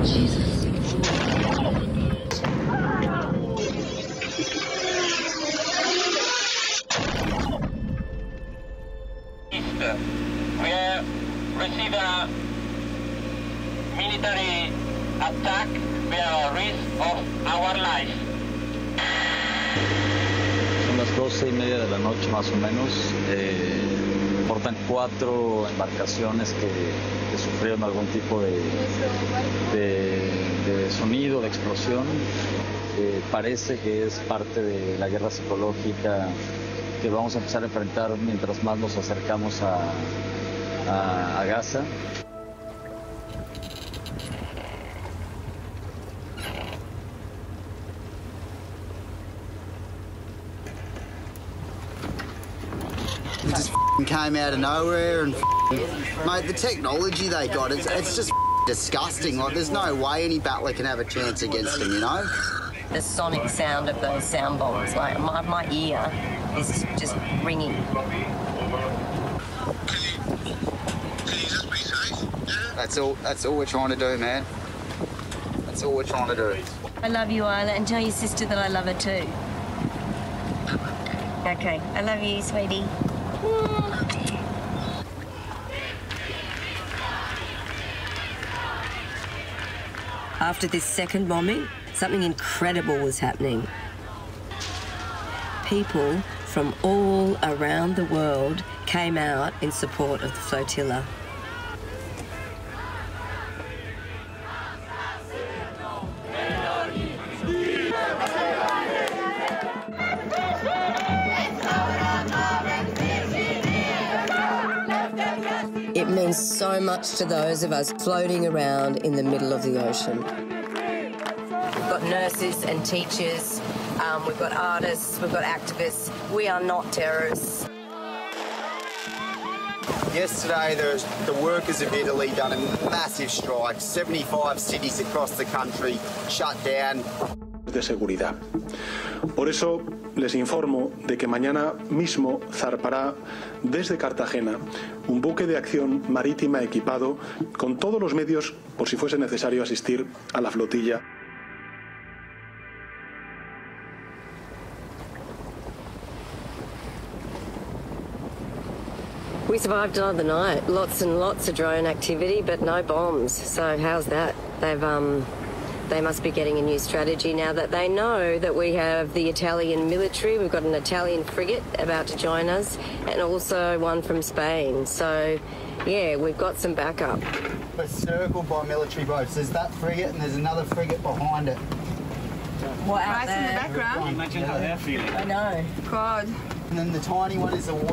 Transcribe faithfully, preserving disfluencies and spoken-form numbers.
Jesus. We have received a military attack. We are at risk of our life. Son las doce y media de la noche más o menos. Eh, portan cuatro embarcaciones que, que sufrieron algún tipo de, de, de sonido, de explosión. Eh, parece que es parte de la guerra psicológica que vamos a empezar a enfrentar mientras más nos acercamos a, a, a Gaza. It just came out of nowhere and mate, the technology they got, it's, it's just disgusting. Like, there's no way any battler can have a chance against them, you know? The sonic sound of those sound bombs, like my, my ear is just ringing. That's all, that's all we're trying to do, man. That's all we're trying to do. I love you, Isla, and tell your sister that I love her too. Okay, I love you, sweetie. After this second bombing, something incredible was happening. People from all around the world came out in support of the flotilla. It means so much to those of us floating around in the middle of the ocean. We've got nurses and teachers, um, we've got artists, we've got activists. We are not terrorists. Yesterday, the, the workers of Italy done a massive strike. seventy-five cities across the country shut down. De seguridad. Por eso les informo de que mañana mismo zarpará desde Cartagena un buque de acción marítima equipado con todos los medios por si fuese necesario asistir a la flotilla. We survived another night. Lots and lots of drone activity, but no bombs. So how's that? They've um, they must be getting a new strategy now that they know that we have the Italian military. We've got an Italian frigate about to join us, and also one from Spain. So, yeah, we've got some backup. We're circled by military boats. There's that frigate and there's another frigate behind it. What, out right there? in the background? Imagine how they're feeling. I know. God. And then the tiny one is a